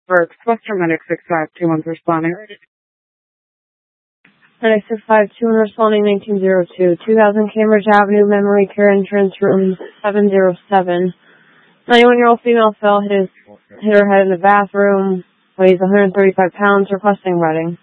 Burks, Western Medic 6521 responding. Medic 6521 responding 1902, 2000 Cambridge Avenue, Memory Care Entrance, room 707. 91-year-old female fell, hit her head in the bathroom, weighs 135 pounds, requesting Reading.